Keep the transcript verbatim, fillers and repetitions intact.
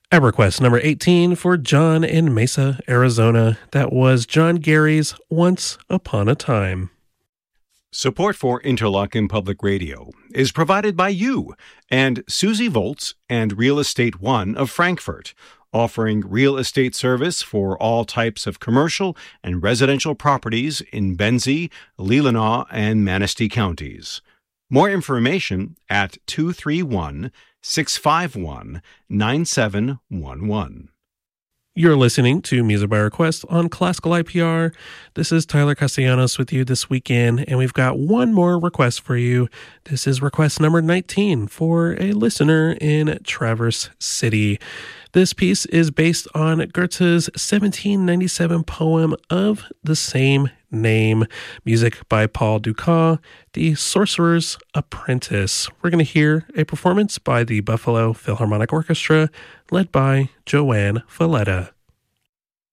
At request number eighteen for John in Mesa, Arizona. That was John Gary's Once Upon a Time. Support for Interlochen Public Radio is provided by you and Susie Volz and Real Estate One of Frankfort, offering real estate service for all types of commercial and residential properties in Benzie, Leelanau, and Manistee counties. More information at two three one, six five one, nine seven one one. You're listening to Music by Request on Classical I P R. This is Tyler Castellanos with you this weekend, and we've got one more request for you. This is request number nineteen for a listener in Traverse City. This piece is based on Goethe's seventeen ninety-seven poem of the same name, music by Paul Dukas, The Sorcerer's Apprentice. We're going to hear a performance by the Buffalo Philharmonic Orchestra, led by Joanne Falletta.